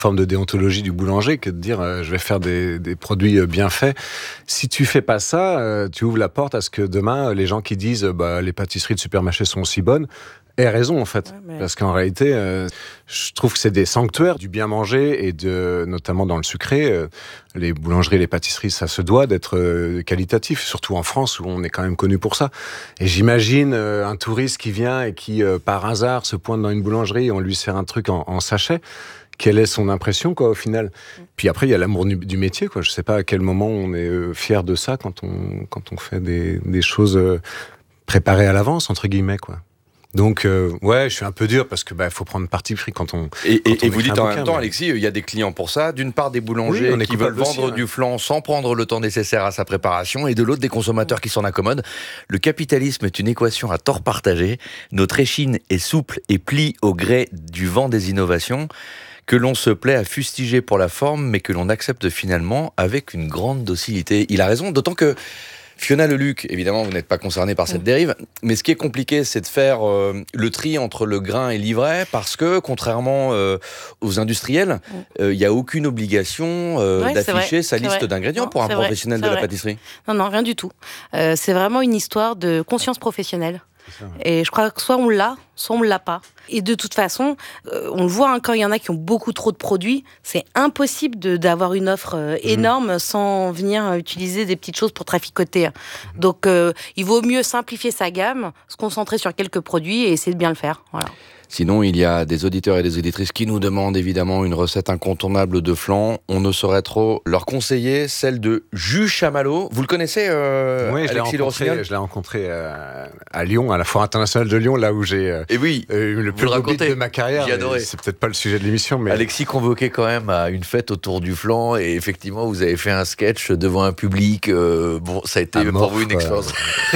forme de déontologie du boulanger que de dire je vais faire des produits bien faits. Si tu fais pas ça, tu ouvres la porte à ce que demain, les gens qui disent les pâtisseries de supermarché sont aussi bonnes, aient raison en fait. Ouais, parce qu'en réalité, je trouve que c'est des sanctuaires du bien manger et notamment dans le sucré. Les boulangeries, les pâtisseries, ça se doit d'être qualitatif, surtout en France où on est quand même connu pour ça. Et j'imagine un touriste qui vient et qui, par hasard, se pointe dans une boulangerie et on lui sert un truc en sachet. Quelle est son impression, au final ? Puis après, il y a l'amour du métier, Je sais pas à quel moment on est fier de ça quand on fait des choses préparées à l'avance, entre guillemets, Donc, je suis un peu dur parce que faut prendre parti pris quand on. Et vous dites en même temps, Alexis, il y a des clients pour ça. D'une part, des boulangers qui veulent vendre du flan sans prendre le temps nécessaire à sa préparation, et de l'autre, des consommateurs qui s'en accommodent. Le capitalisme est une équation à tort partagé. Notre échine est souple et plie au gré du vent des innovations que l'on se plaît à fustiger pour la forme, mais que l'on accepte finalement avec une grande docilité. Il a raison, d'autant que Fiona Leluc, évidemment, vous n'êtes pas concernée par cette dérive, mais ce qui est compliqué, c'est de faire le tri entre le grain et l'ivraie, parce que, contrairement aux industriels, il n'y a aucune obligation d'afficher sa liste d'ingrédients pour un professionnel de la pâtisserie. Non, rien du tout. C'est vraiment une histoire de conscience professionnelle. Et je crois que soit on l'a, soit on ne l'a pas. Et de toute façon, on le voit, quand il y en a qui ont beaucoup trop de produits, c'est impossible d'avoir une offre énorme sans venir utiliser des petites choses pour traficoter. Donc, il vaut mieux simplifier sa gamme, se concentrer sur quelques produits et essayer de bien le faire. Voilà. Sinon, il y a des auditeurs et des auditrices qui nous demandent évidemment une recette incontournable de flan. On ne saurait trop leur conseiller, celle de jus chamallow. Vous le connaissez, oui, Alexis Le Rossignol ? Je l'ai rencontré à Lyon, à la Foire internationale de Lyon, là où j'ai eu le plus beau bit de ma carrière. J'ai adoré. C'est peut-être pas le sujet de l'émission, mais Alexis convoqué quand même à une fête autour du flan, et effectivement, vous avez fait un sketch devant un public. Ça a été pour vous une expérience.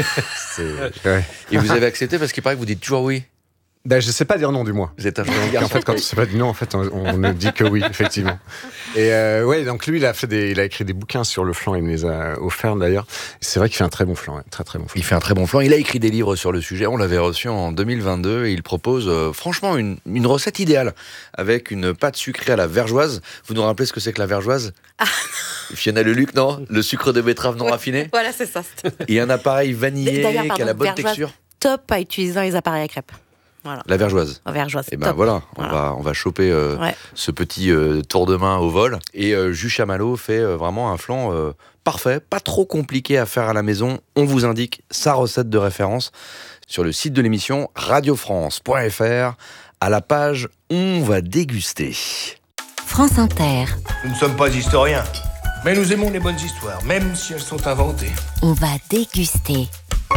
Et vous avez accepté parce qu'il paraît que vous dites toujours oui. Je sais pas dire non, du moins. Vous êtes un jeune garçon. En fait, quand on sait pas dire non, on ne dit que oui, effectivement. Et donc lui, il a écrit des bouquins sur le flan, il me les a offerts d'ailleurs. C'est vrai qu'il fait un très bon flan, très très bon flan. Il fait un très bon flan. Il a écrit des livres sur le sujet. On l'avait reçu en 2022 et il propose franchement une recette idéale avec une pâte sucrée à la vergeoise. Vous nous rappelez ce que c'est que la vergeoise ? Fiona Leluc, non ? Le sucre de betterave non raffiné ? Voilà, c'est ça. Et un appareil vanillé qui a la bonne texture. Top à utiliser dans les appareils à crêpes. Voilà. La vergeoise. La vergeoise. Et voilà. On va choper ce petit tour de main au vol. Et jus chamallow fait vraiment un flan parfait, pas trop compliqué à faire à la maison. On vous indique sa recette de référence sur le site de l'émission radiofrance.fr à la page On va déguster. France Inter. Nous ne sommes pas historiens, mais nous aimons les bonnes histoires, même si elles sont inventées. On va déguster.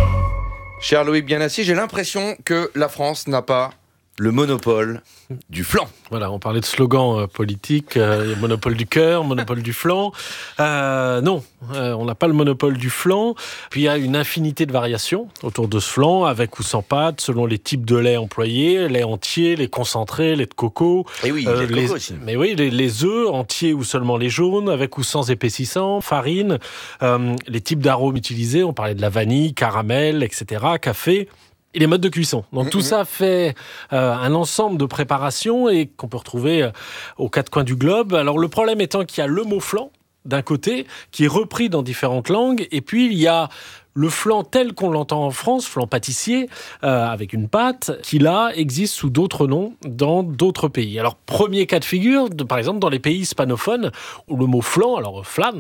Cher Loïc Bianassi, j'ai l'impression que la France n'a pas le monopole du flan. Voilà, on parlait de slogan politique, monopole du cœur, monopole du flan. Non, on n'a pas le monopole du flan. Puis il y a une infinité de variations autour de ce flan, avec ou sans pâte, selon les types de lait employés, lait entier, lait concentré, lait de coco. Et oui, lait de coco aussi. Mais oui, les œufs entiers ou seulement les jaunes, avec ou sans épaississant, farine, les types d'arômes utilisés, on parlait de la vanille, caramel, etc., café. Et les modes de cuisson. Donc tout ça fait un ensemble de préparations et qu'on peut retrouver aux quatre coins du globe. Alors le problème étant qu'il y a le mot flan d'un côté qui est repris dans différentes langues, et puis il y a le flan tel qu'on l'entend en France, flan pâtissier, avec une pâte, qui là existe sous d'autres noms dans d'autres pays. Alors premier cas de figure, par exemple dans les pays hispanophones, où le mot flan, alors flan,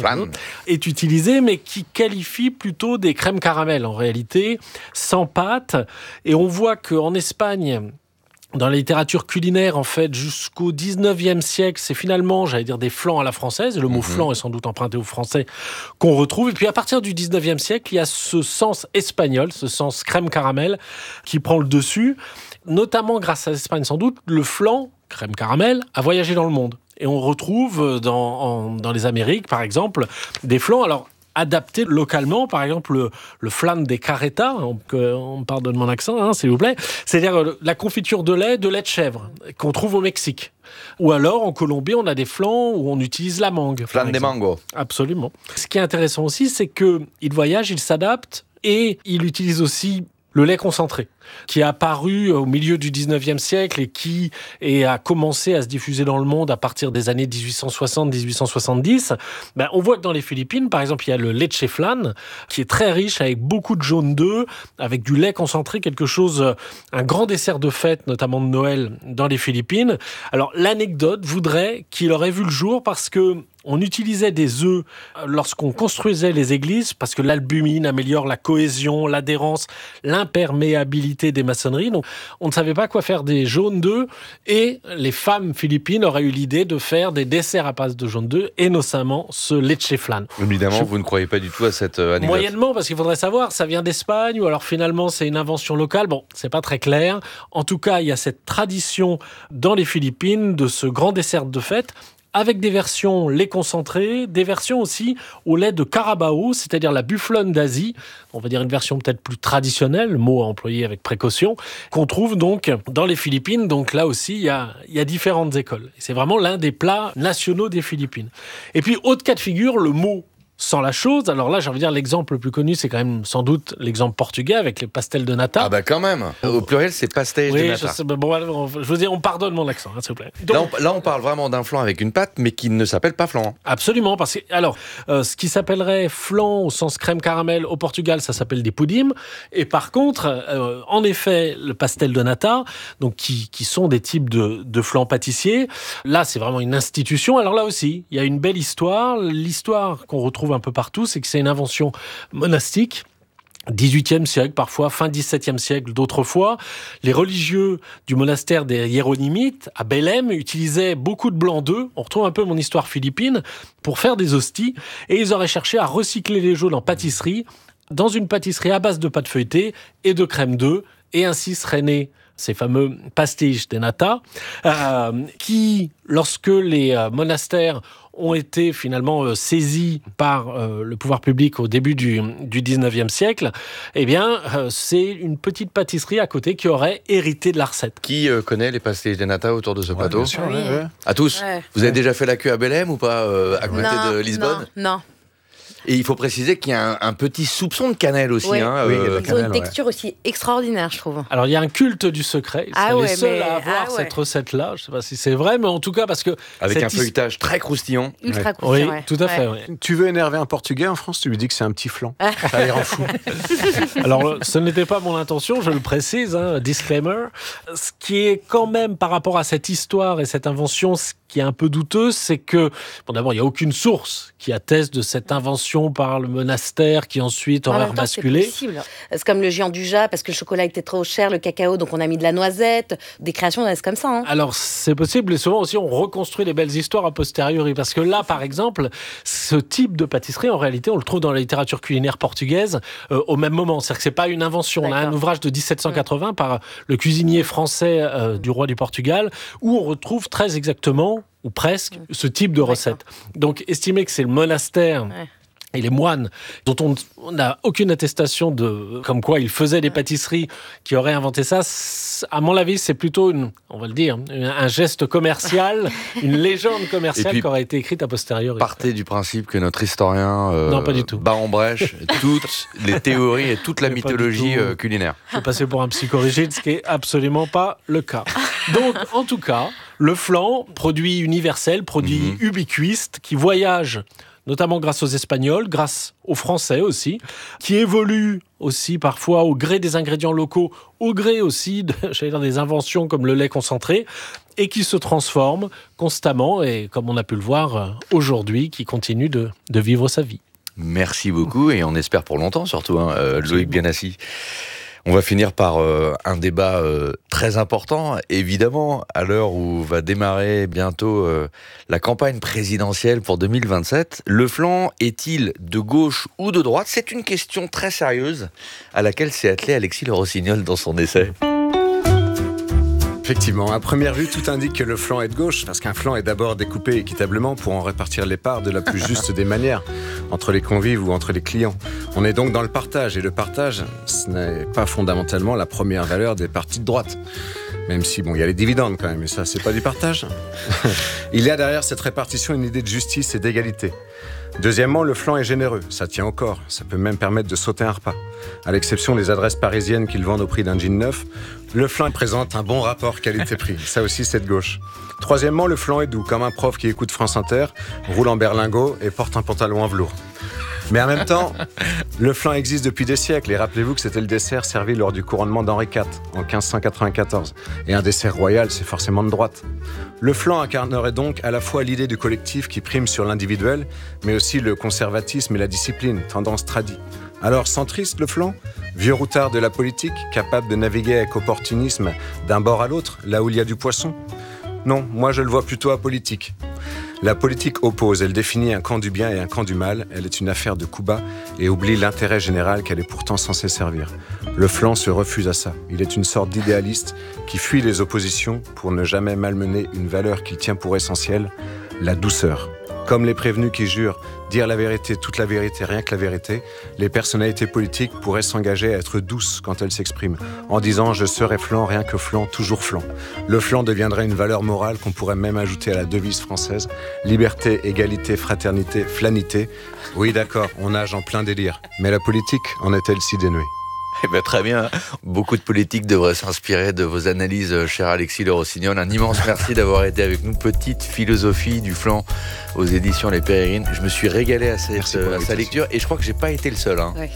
est utilisé, mais qui qualifie plutôt des crèmes caramel en réalité, sans pâte. Et on voit qu'en Espagne, dans la littérature culinaire, en fait, jusqu'au 19e siècle, c'est finalement, j'allais dire, des flans à la française. Le mot flan est sans doute emprunté au français qu'on retrouve. Et puis, à partir du 19e siècle, il y a ce sens espagnol, ce sens crème caramel, qui prend le dessus. Notamment grâce à l'Espagne, sans doute, le flan, crème caramel, a voyagé dans le monde. Et on retrouve dans les Amériques, par exemple, des flans. Alors, adapté localement, par exemple le flan de carreta, on me pardonne mon accent, s'il vous plaît, c'est-à-dire la confiture de lait de chèvre qu'on trouve au Mexique. Ou alors en Colombie, on a des flans où on utilise la mangue. Flan de mango. Absolument. Ce qui est intéressant aussi, c'est qu'il voyage, il s'adapte et il utilise aussi le lait concentré, qui est apparu au milieu du 19e siècle et qui a commencé à se diffuser dans le monde à partir des années 1860-1870. On voit que dans les Philippines, par exemple, il y a le leche flan, qui est très riche, avec beaucoup de jaune d'œuf, avec du lait concentré, un grand dessert de fête, notamment de Noël, dans les Philippines. Alors, l'anecdote voudrait qu'il aurait vu le jour parce que on utilisait des œufs lorsqu'on construisait les églises parce que l'albumine améliore la cohésion, l'adhérence, l'imperméabilité des maçonneries. Donc, on ne savait pas quoi faire des jaunes d'œufs et les femmes philippines auraient eu l'idée de faire des desserts à base de jaunes d'œufs et notamment ce leche flan. Évidemment, vous ne croyez pas du tout à cette anecdote. Moyennement, parce qu'il faudrait savoir, ça vient d'Espagne ou alors finalement c'est une invention locale. Bon, c'est pas très clair. En tout cas, il y a cette tradition dans les Philippines de ce grand dessert de fête avec des versions lait concentré, des versions aussi au lait de Carabao, c'est-à-dire la bufflonne d'Asie, on va dire une version peut-être plus traditionnelle, mot à employer avec précaution, qu'on trouve donc dans les Philippines. Donc là aussi, il y a différentes écoles. Et c'est vraiment l'un des plats nationaux des Philippines. Et puis, autre cas de figure, le mot sans la chose. Alors là, j'ai envie de dire, l'exemple le plus connu, c'est quand même sans doute l'exemple portugais avec les pastels de nata. Ah bah quand même. Au pluriel, c'est pastéis de nata. Je veux dire, on pardonne mon accent, s'il vous plaît. Donc, là, on parle vraiment d'un flan avec une pâte, mais qui ne s'appelle pas flan. Absolument, parce que ce qui s'appellerait flan au sens crème caramel au Portugal, ça s'appelle des pudim. Et par contre, en effet, le pastel de nata, donc qui sont des types de flan pâtissiers, là, c'est vraiment une institution. Alors là aussi, il y a une belle histoire. L'histoire qu'on retrouve un peu partout, c'est que c'est une invention monastique. 18e siècle, parfois, fin 17e siècle, d'autres fois. Les religieux du monastère des Hiéronymites, à Belém, utilisaient beaucoup de blanc d'œufs. On retrouve un peu mon histoire philippine, pour faire des hosties. Et ils auraient cherché à recycler les jaunes en pâtisserie, dans une pâtisserie à base de pâte feuilletée et de crème d'œuf. Et ainsi seraient nés ces fameux pastéis de nata, qui, lorsque les monastères ont été finalement saisis par le pouvoir public au début du 19e siècle, c'est une petite pâtisserie à côté qui aurait hérité de la recette. Qui connaît les pastéis de nata autour de ce plateau ? Bien sûr, oui. À tous. Ouais. Vous avez déjà fait la queue à Belém ou pas, à côté de Lisbonne ? Non. Et il faut préciser qu'il y a un petit soupçon de cannelle aussi. Oui. Il y a Ils ont une texture aussi extraordinaire, je trouve. Alors, il y a un culte du secret. Ils sont les seuls à avoir cette recette-là. Je ne sais pas si c'est vrai, mais en tout cas, parce que... Avec un feuilletage très croustillant. Ultra croustillant, oui, tout à fait. Ouais. Tu veux énerver un Portugais en France, tu lui dis que c'est un petit flan. Ça les rend fous. Alors, ce n'était pas mon intention, je le précise, disclaimer. Ce qui est quand même, par rapport à cette histoire et cette invention, ce qui est un peu douteux, c'est que, d'abord, il n'y a aucune source qui atteste de cette invention par le monastère qui ensuite aurait rebasculé. C'est possible. C'est comme le géant du Jap, parce que le chocolat était trop cher, le cacao, donc on a mis de la noisette. Des créations naissent comme ça. Alors, c'est possible, et souvent aussi, on reconstruit les belles histoires a posteriori. Parce que là, par exemple, ce type de pâtisserie, en réalité, on le trouve dans la littérature culinaire portugaise au même moment. C'est-à-dire que c'est pas une invention. D'accord. On a un ouvrage de 1780 par le cuisinier français du roi du Portugal, où on retrouve très exactement, ou presque, ce type de recette. Donc, estimer que c'est le monastère et les moines, dont on n'a aucune attestation de comme quoi ils faisaient des pâtisseries, qui auraient inventé ça, à mon avis, c'est plutôt on va le dire, un geste commercial, une légende commerciale qui aurait été écrite a posteriori. Partez du principe que notre historien non, pas du tout. bat en brèche toutes les théories et toute la mythologie culinaire. Je vais passer pour un psychorigide, ce qui n'est absolument pas le cas. Donc, en tout cas, le flan, produit universel, produit ubiquiste, qui voyage notamment grâce aux Espagnols, grâce aux Français aussi, qui évoluent aussi parfois au gré des ingrédients locaux, au gré aussi des inventions comme le lait concentré, et qui se transforment constamment, et comme on a pu le voir aujourd'hui, qui continue de vivre sa vie. Merci beaucoup, et on espère pour longtemps surtout, Loïc Bianassi. On va finir par un débat très important, évidemment, à l'heure où va démarrer bientôt la campagne présidentielle pour 2027. Le flan est-il de gauche ou de droite ? C'est une question très sérieuse à laquelle s'est attelé Alexis Le Rossignol dans son essai. Effectivement, à première vue, tout indique que le flan est de gauche, parce qu'un flan est d'abord découpé équitablement pour en répartir les parts de la plus juste des manières, entre les convives ou entre les clients. On est donc dans le partage, et le partage, ce n'est pas fondamentalement la première valeur des partis de droite. Même si, il y a les dividendes quand même, mais ça, c'est pas du partage. Il y a derrière cette répartition une idée de justice et d'égalité. Deuxièmement, le flan est généreux, ça tient au corps, ça peut même permettre de sauter un repas. À l'exception des adresses parisiennes qu'ils vendent au prix d'un jean neuf, le flan présente un bon rapport qualité-prix. Ça aussi, c'est de gauche. Troisièmement, le flan est doux, comme un prof qui écoute France Inter, roule en berlingot et porte un pantalon en velours. Mais en même temps, le flan existe depuis des siècles. Et rappelez-vous que c'était le dessert servi lors du couronnement d'Henri IV en 1594. Et un dessert royal, c'est forcément de droite. Le flan incarnerait donc à la fois l'idée du collectif qui prime sur l'individuel, mais aussi le conservatisme et la discipline, tendance tradie. Alors, centriste le flan ? Vieux routard de la politique, capable de naviguer avec opportunisme d'un bord à l'autre, là où il y a du poisson ? Non, moi je le vois plutôt apolitique. La politique oppose, elle définit un camp du bien et un camp du mal, elle est une affaire de coups bas et oublie l'intérêt général qu'elle est pourtant censée servir. Le flan se refuse à ça, il est une sorte d'idéaliste qui fuit les oppositions pour ne jamais malmener une valeur qu'il tient pour essentielle, la douceur. Comme les prévenus qui jurent dire la vérité, toute la vérité, rien que la vérité, les personnalités politiques pourraient s'engager à être douces quand elles s'expriment, en disant « je serai flan, rien que flan, toujours flan ». Le flan deviendrait une valeur morale qu'on pourrait même ajouter à la devise française « liberté, égalité, fraternité, flanité ». Oui d'accord, on nage en plein délire, mais la politique en est-elle si dénuée ? Eh bien, très bien. Beaucoup de politiques devraient s'inspirer de vos analyses, cher Alexis Le Rossignol. Un immense merci d'avoir été avec nous. Petite philosophie du flan aux éditions Les Pérégrines. Je me suis régalé à sa lecture et je crois que j'ai pas été le seul. Ouais.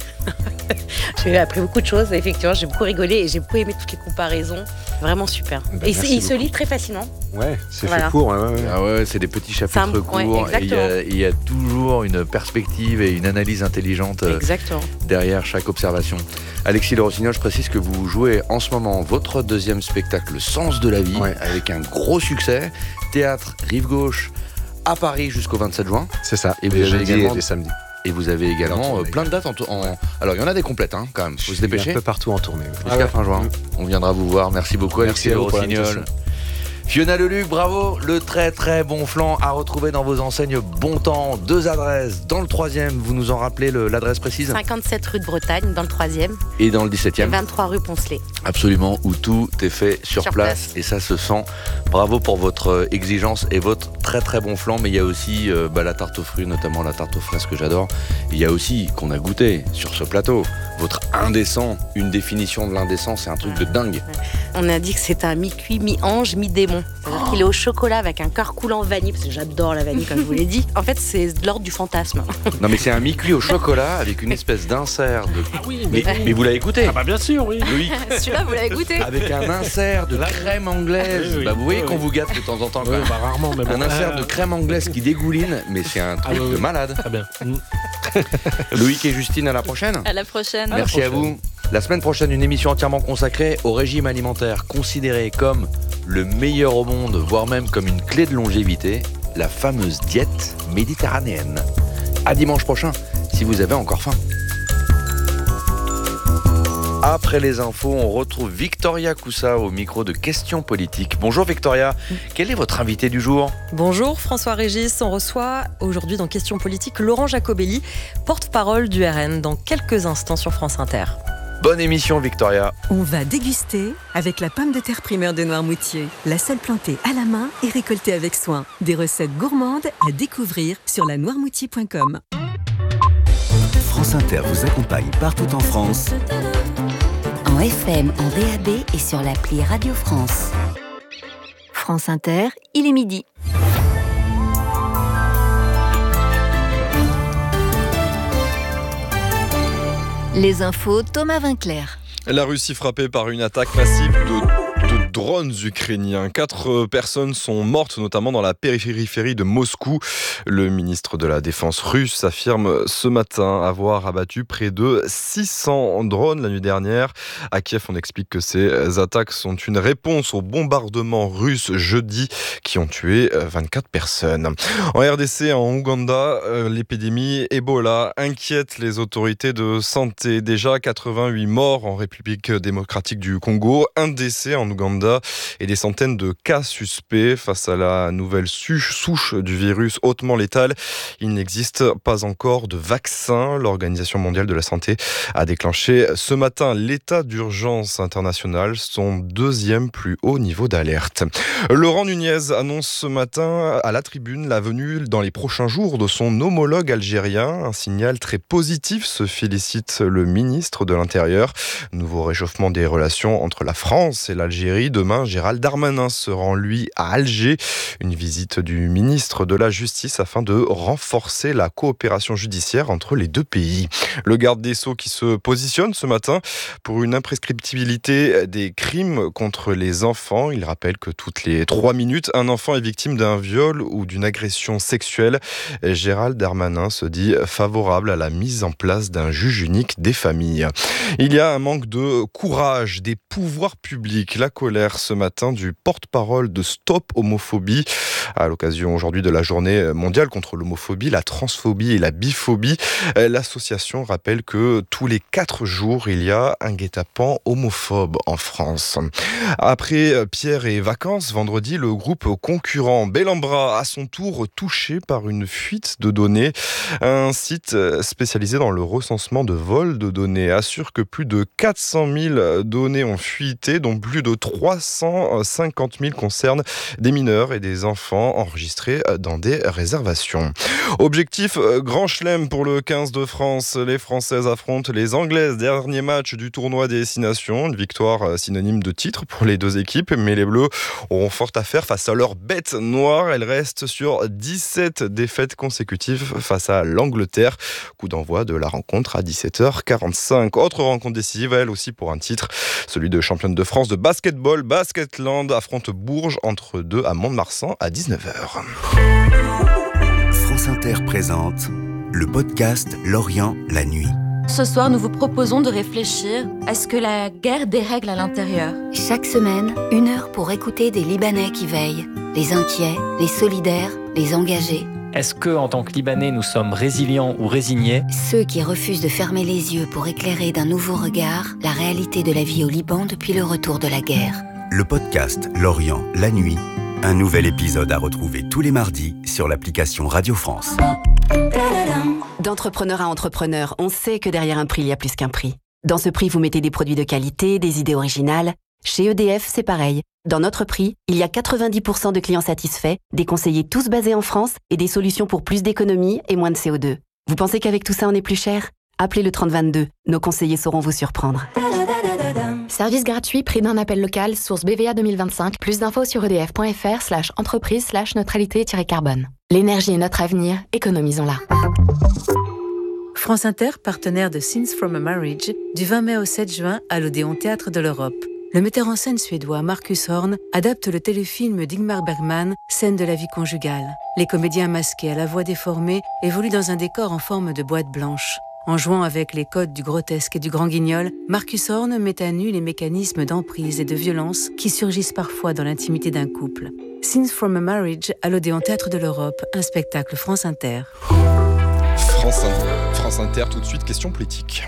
J'ai appris beaucoup de choses, effectivement. J'ai beaucoup rigolé et j'ai beaucoup aimé toutes les comparaisons. Vraiment super. Et il se lit très facilement. Ouais, c'est fait court. Ouais. Ah ouais, c'est des petits chapitres courts. Et il y a toujours une perspective et une analyse intelligente derrière chaque observation. Alexis Le Rossignol, je précise que vous jouez en ce moment votre deuxième spectacle, Le Sens de la vie, avec un gros succès. Théâtre Rive Gauche à Paris jusqu'au 27 juin. C'est ça, et des jeudis et des samedis. Et vous avez également plein de dates Alors, il y en a des complètes, quand même. Faut se dépêcher. Un peu partout en tournée. Jusqu'à fin juin. On viendra vous voir. Merci beaucoup, Alexis Le Rossignol. Fiona Leluc, bravo, le très très bon flan à retrouver dans vos enseignes Bon Temps. 2 adresses, dans le 3e, vous nous en rappelez l'adresse précise ? 57 rue de Bretagne, dans le 3e. Et dans le 17e ? 23 rue Poncelet. Absolument, où tout est fait sur place. Et ça se sent. Bravo pour votre exigence et votre très très bon flan. Mais il y a aussi la tarte aux fruits, notamment la tarte aux fraises que j'adore. Il y a aussi, qu'on a goûté sur ce plateau, votre indécent. Une définition de l'indécent, c'est un truc de dingue. On a dit que c'est un mi-cuit, mi-ange, mi-démon. C'est-à-dire qu'il est au chocolat avec un cœur coulant vanille, parce que j'adore la vanille, comme je vous l'ai dit. En fait, c'est de l'ordre du fantasme. Non, mais c'est un mi-cuit au chocolat avec une espèce d'insert de... Ah oui, mais vous l'avez goûté ? Ah bah bien sûr, oui. Celui-là, vous l'avez goûté ? Avec un insert de crème anglaise. Oui. Vous voyez qu'on vous gâte de temps en temps. Rarement, mais bon. Un insert de crème anglaise qui dégouline, mais c'est un truc de malade. Très bien. Loïc et Justine, à la prochaine. À la prochaine. Merci à vous. La semaine prochaine, une émission entièrement consacrée au régime alimentaire, considéré comme le meilleur au monde, voire même comme une clé de longévité, la fameuse diète méditerranéenne. À dimanche prochain, si vous avez encore faim. Après les infos, on retrouve Victoria Coussa au micro de Questions Politiques. Bonjour Victoria, quel est votre invité du jour ? Bonjour François-Régis, on reçoit aujourd'hui dans Questions Politiques Laurent Jacobelli, porte-parole du RN, dans quelques instants sur France Inter. Bonne émission Victoria. On va déguster avec la pomme de terre primeur de Noirmoutier. La seule plantée à la main et récoltée avec soin. Des recettes gourmandes à découvrir sur lanoirmoutier.com. France Inter vous accompagne partout en France. En FM, en DAB et sur l'appli Radio France. France Inter, il est midi. Les infos, Thomas Vinclair. La Russie frappée par une attaque massive de drones ukrainiens. 4 personnes sont mortes, notamment dans la périphérie de Moscou. Le ministre de la Défense russe affirme ce matin avoir abattu près de 600 drones la nuit dernière. À Kiev, on explique que ces attaques sont une réponse aux bombardements russes jeudi qui ont tué 24 personnes. En RDC, en Ouganda, l'épidémie Ebola inquiète les autorités de santé. Déjà 88 morts en République démocratique du Congo, un décès en Ouganda l'Ouganda et des centaines de cas suspects. Face à la nouvelle souche du virus hautement létale, il n'existe pas encore de vaccin. L'Organisation mondiale de la santé a déclenché ce matin l'état d'urgence international, son deuxième plus haut niveau d'alerte. Laurent Nunez annonce ce matin à la Tribune la venue dans les prochains jours de son homologue algérien. Un signal très positif, se félicite le ministre de l'Intérieur. Nouveau réchauffement des relations entre la France et l'Algérie. Demain, Gérald Darmanin se rend, lui, à Alger. Une visite du ministre de la Justice afin de renforcer la coopération judiciaire entre les deux pays. Le garde des Sceaux qui se positionne ce matin pour une imprescriptibilité des crimes contre les enfants. Il rappelle que toutes les 3 minutes, un enfant est victime d'un viol ou d'une agression sexuelle. Gérald Darmanin se dit favorable à la mise en place d'un juge unique des familles. Il y a un manque de courage des pouvoirs publics. La colère ce matin du porte-parole de Stop Homophobie à l'occasion aujourd'hui de la journée mondiale contre l'homophobie, la transphobie et la biphobie. L'association rappelle que tous les 4 jours, il y a un guet-apens homophobe en France. Après Pierre et Vacances, vendredi, le groupe concurrent Bellambra, à son tour touché par une fuite de données. Un site spécialisé dans le recensement de vols de données assure que plus de 400 000 données ont fuité, dont plus de 350 000 concernent des mineurs et des enfants enregistrés dans des réservations. Objectif Grand Chelem pour le 15 de France. Les Françaises affrontent les Anglaises. Dernier match du tournoi des 6 nations. Une victoire synonyme de titre pour les deux équipes, mais les Bleus auront fort à faire face à leur bête noire. Elles restent sur 17 défaites consécutives face à l'Angleterre. Coup d'envoi de la rencontre à 17h45. Autre rencontre décisive, elle aussi pour un titre. Celui de championne de France de basketball. Basketland affronte Bourges entre 2 à Mont-de-Marsan à 19h. France Inter présente le podcast Lorient la nuit. Ce soir, nous vous proposons de réfléchir à ce que la guerre dérègle à l'intérieur. Chaque semaine, 1 heure pour écouter des Libanais qui veillent. Les inquiets, les solidaires, les engagés. Est-ce que, en tant que Libanais, nous sommes résilients ou résignés ? Ceux qui refusent de fermer les yeux pour éclairer d'un nouveau regard la réalité de la vie au Liban depuis le retour de la guerre. Le podcast Lorient la nuit. Un nouvel épisode à retrouver tous les mardis sur l'application Radio France. D'entrepreneur à entrepreneur, on sait que derrière un prix, il y a plus qu'un prix. Dans ce prix, vous mettez des produits de qualité, des idées originales. Chez EDF, c'est pareil. Dans notre prix, il y a 90% de clients satisfaits, des conseillers tous basés en France et des solutions pour plus d'économie et moins de CO2. Vous pensez qu'avec tout ça, on est plus cher ? Appelez le 3022. Nos conseillers sauront vous surprendre. Service gratuit, prix d'un appel local, source BVA 2025. Plus d'infos sur edf.fr/entreprise/neutralité-carbone. L'énergie est notre avenir, économisons-la. France Inter, partenaire de Scenes from a Marriage, du 20 mai au 7 juin à l'Odéon Théâtre de l'Europe. Le metteur en scène suédois Marcus Horn adapte le téléfilm d'Ingmar Bergman, Scène de la vie conjugale. Les comédiens masqués à la voix déformée évoluent dans un décor en forme de boîte blanche. En jouant avec les codes du grotesque et du grand guignol, Marcus Horn met à nu les mécanismes d'emprise et de violence qui surgissent parfois dans l'intimité d'un couple. Scenes from a Marriage à l'Odéon Théâtre de l'Europe, un spectacle France Inter. France Inter, tout de suite, question politique.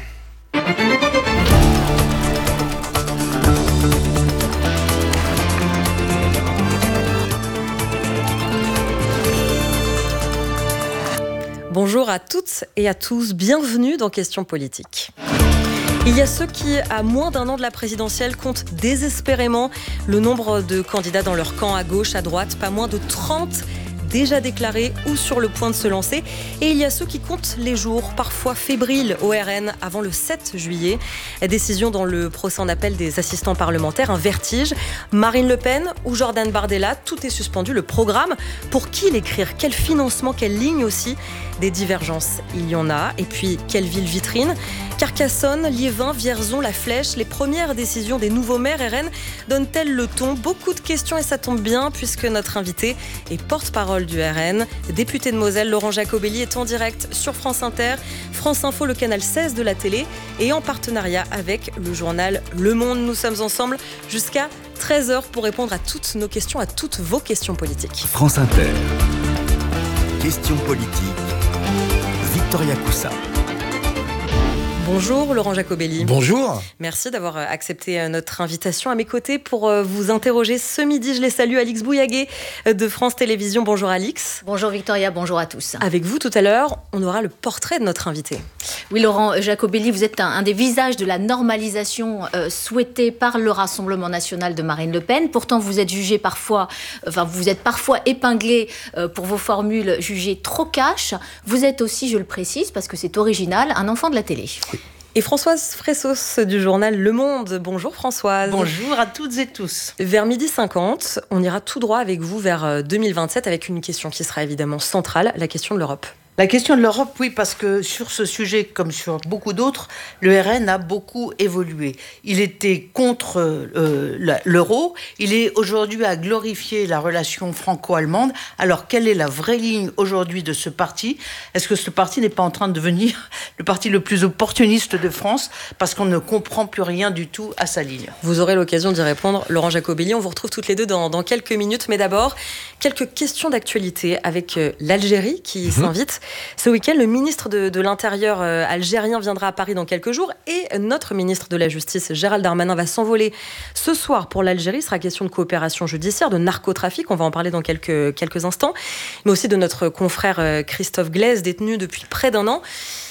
Bonjour à toutes et à tous, bienvenue dans Questions politiques. Il y a ceux qui, à moins d'1 an de la présidentielle, comptent désespérément le nombre de candidats dans leur camp à gauche, à droite, pas moins de 30 déjà déclarés ou sur le point de se lancer. Et il y a ceux qui comptent les jours, parfois fébriles, au RN avant le 7 juillet. Décision dans le procès en appel des assistants parlementaires, un vertige. Marine Le Pen ou Jordan Bardella, tout est suspendu. Le programme, pour qui l'écrire ? Quel financement, quelle ligne aussi ? Des divergences, il y en a. Et puis, quelle ville vitrine ? Carcassonne, Liévin, Vierzon, La Flèche, les premières décisions des nouveaux maires RN donnent-elles le ton ? Beaucoup de questions et ça tombe bien puisque notre invité est porte-parole du RN. Député de Moselle, Laurent Jacobelli est en direct sur France Inter, France Info, le canal 16 de la télé et en partenariat avec le journal Le Monde. Nous sommes ensemble jusqu'à 13h pour répondre à toutes nos questions, à toutes vos questions politiques. France Inter. Questions politiques. Victoria Coussa. Bonjour Laurent Jacobelli. Bonjour. Merci d'avoir accepté notre invitation. À mes côtés pour vous interroger ce midi, je les salue, Alix Bouillaguet de France Télévisions. Bonjour Alix. Bonjour Victoria, bonjour à tous. Avec vous tout à l'heure, on aura le portrait de notre invité. Oui Laurent Jacobelli, vous êtes un des visages de la normalisation souhaitée par le Rassemblement national de Marine Le Pen. Pourtant vous êtes jugé parfois, vous êtes parfois épinglé pour vos formules jugées trop cash. Vous êtes aussi, je le précise parce que c'est original, un enfant de la télé. Et Françoise Fressos du journal Le Monde. Bonjour Françoise. Bonjour à toutes et tous. Vers 12h50, on ira tout droit avec vous vers 2027 avec une question qui sera évidemment centrale, la question de l'Europe. La question de l'Europe, oui, parce que sur ce sujet, comme sur beaucoup d'autres, le RN a beaucoup évolué. Il était contre l'euro, il est aujourd'hui à glorifier la relation franco-allemande. Alors, quelle est la vraie ligne aujourd'hui de ce parti ? Est-ce que ce parti n'est pas en train de devenir le parti le plus opportuniste de France, parce qu'on ne comprend plus rien du tout à sa ligne ? Vous aurez l'occasion d'y répondre, Laurent Jacobelli. On vous retrouve toutes les deux dans quelques minutes, mais d'abord, quelques questions d'actualité avec l'Algérie qui s'invite. Ce week-end, le ministre de l'Intérieur algérien viendra à Paris dans quelques jours et notre ministre de la Justice, Gérald Darmanin, va s'envoler ce soir pour l'Algérie. Il sera question de coopération judiciaire, de narcotrafic, on va en parler dans quelques instants, mais aussi de notre confrère Christophe Glaise, détenu depuis près d'un an.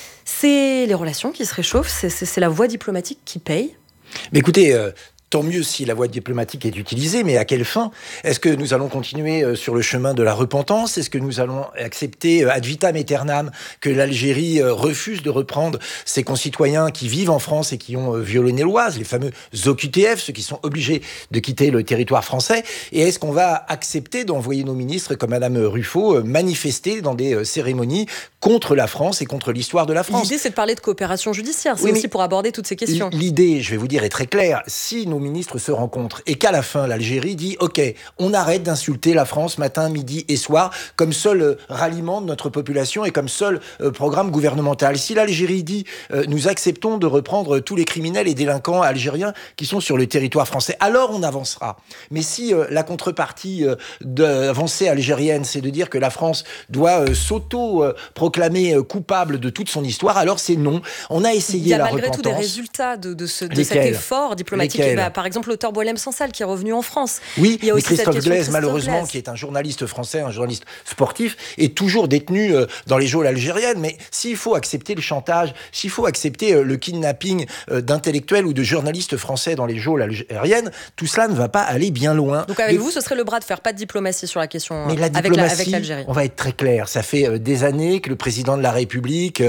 C'est les relations qui se réchauffent, c'est la voie diplomatique qui paye. Mais écoutez... Tant mieux si la voie diplomatique est utilisée, mais à quelle fin ? Est-ce que nous allons continuer sur le chemin de la repentance ? Est-ce que nous allons accepter ad vitam aeternam que l'Algérie refuse de reprendre ses concitoyens qui vivent en France et qui ont violé l'Oise, les fameux OQTF, ceux qui sont obligés de quitter le territoire français ? Et est-ce qu'on va accepter d'envoyer nos ministres comme Madame Ruffo manifester dans des cérémonies contre la France et contre l'histoire de la France ? L'idée, c'est de parler de coopération judiciaire. C'est aussi pour aborder toutes ces questions. L'idée, je vais vous dire, est très claire. Si nos ministres se rencontrent et qu'à la fin, l'Algérie dit « Ok, on arrête d'insulter la France matin, midi et soir comme seul ralliement de notre population et comme seul programme gouvernemental. » Si l'Algérie dit « Nous acceptons de reprendre tous les criminels et délinquants algériens qui sont sur le territoire français », alors on avancera. Mais si la contrepartie d'avancée algérienne, c'est de dire que la France doit s'auto-proclamer coupable de toute son histoire, alors c'est non. On a essayé la repentance. Il y a malgré tout des résultats de cet effort diplomatique. Par exemple, l'auteur Boualem Sansal qui est revenu en France. Oui, il y a aussi Christophe Glaise, malheureusement, qui est un journaliste français, un journaliste sportif, est toujours détenu dans les geôles algériennes. Mais s'il faut accepter le chantage, s'il faut accepter le kidnapping d'intellectuels ou de journalistes français dans les geôles algériennes, tout cela ne va pas aller bien loin. Donc avec vous, ce serait le bras de fer, pas de diplomatie sur la question avec l'Algérie. On va être très clair, ça fait des années que le président de la République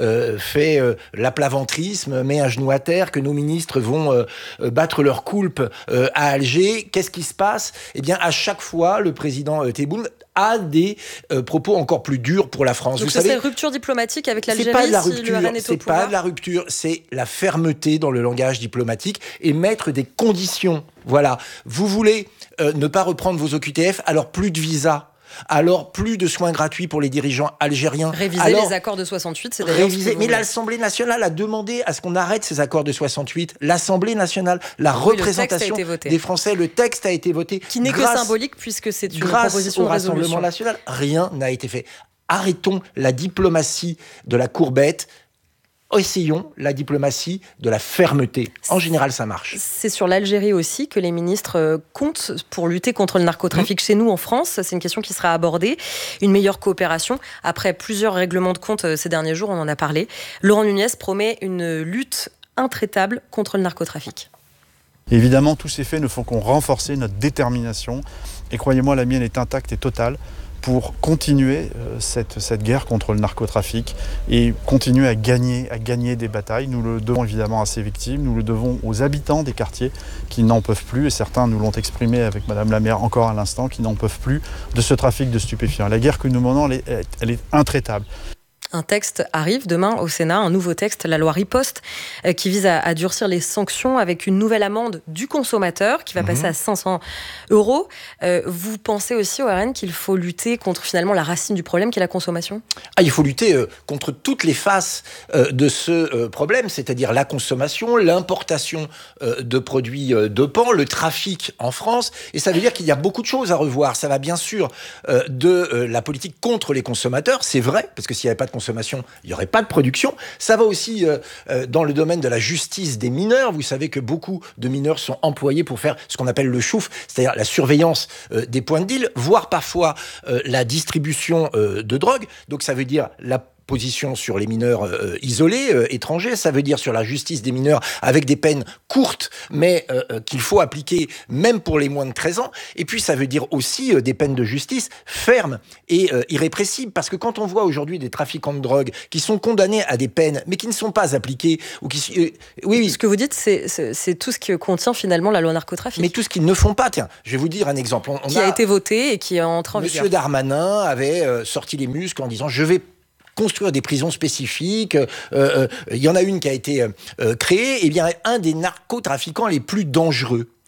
fait l'aplaventrisme, met un genou à terre, que nos ministres vont battre leur coulpe à Alger. Qu'est-ce qui se passe ? Eh bien, à chaque fois, le président Tebboune a des propos encore plus durs pour la France. Donc, c'est rupture diplomatique avec l'Algérie. C'est pas de la rupture, c'est la fermeté dans le langage diplomatique et mettre des conditions. Voilà. Vous voulez ne pas reprendre vos OQTF, alors plus de visa. Alors, plus de soins gratuits pour les dirigeants algériens. Réviser les accords de 68, c'est d'ailleurs... Mais l'Assemblée nationale a demandé à ce qu'on arrête ces accords de 68. L'Assemblée nationale, la représentation des Français, le texte a été voté. Qui n'est que symbolique, puisque c'est une proposition de résolution. Grâce au Rassemblement national, rien n'a été fait. Arrêtons la diplomatie de la courbette. Essayons la diplomatie de la fermeté. En général, ça marche. C'est sur l'Algérie aussi que les ministres comptent pour lutter contre le narcotrafic chez nous en France. C'est une question qui sera abordée. Une meilleure coopération. Après plusieurs règlements de compte ces derniers jours, on en a parlé. Laurent Nunez promet une lutte intraitable contre le narcotrafic. Évidemment, tous ces faits ne font qu'on renforcer notre détermination. Et croyez-moi, la mienne est intacte et totale pour continuer cette guerre contre le narcotrafic et continuer à gagner des batailles. Nous le devons évidemment à ces victimes, nous le devons aux habitants des quartiers qui n'en peuvent plus, et certains nous l'ont exprimé avec Madame la maire encore à l'instant, qui n'en peuvent plus de ce trafic de stupéfiants. La guerre que nous menons, elle est intraitable. Un texte arrive demain au Sénat, un nouveau texte, la loi Riposte, qui vise à durcir les sanctions avec une nouvelle amende du consommateur qui va passer à 500 €. Vous pensez aussi au RN qu'il faut lutter contre finalement la racine du problème qui est la consommation ? Il faut lutter contre toutes les faces de ce problème, c'est-à-dire la consommation, l'importation de produits dopants, le trafic en France. Et ça veut dire qu'il y a beaucoup de choses à revoir. Ça va bien sûr de la politique contre les consommateurs, c'est vrai, parce que s'il n'y avait pas de consommateurs, consommation, il n'y aurait pas de production. Ça va aussi dans le domaine de la justice des mineurs. Vous savez que beaucoup de mineurs sont employés pour faire ce qu'on appelle le chouf, c'est-à-dire la surveillance des points de deal, voire parfois la distribution de drogue. Donc ça veut dire la position sur les mineurs isolés, étrangers, ça veut dire sur la justice des mineurs avec des peines courtes, mais qu'il faut appliquer même pour les moins de 13 ans. Et puis ça veut dire aussi des peines de justice fermes et irrépressibles, parce que quand on voit aujourd'hui des trafiquants de drogue qui sont condamnés à des peines, mais qui ne sont pas appliquées, ou qui... oui. Ce que vous dites, c'est tout ce que contient finalement la loi narcotrafic. Mais tout ce qu'ils ne font pas. Tiens, je vais vous dire un exemple. Qui a été voté et qui est entré en vigueur. Monsieur Darmanin avait sorti les muscles en disant « je vais construire des prisons spécifiques. Il y en a une qui a été créée. Eh bien, un des narcotrafiquants les plus dangereux